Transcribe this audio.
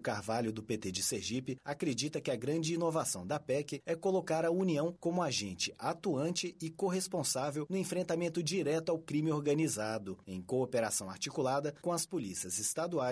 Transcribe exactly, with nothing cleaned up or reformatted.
Carvalho, do P T de Sergipe, acredita que a grande inovação da P E C é colocar a União como agente atuante e corresponsável no enfrentamento direto ao crime organizado, em cooperação articulada com as polícias estaduais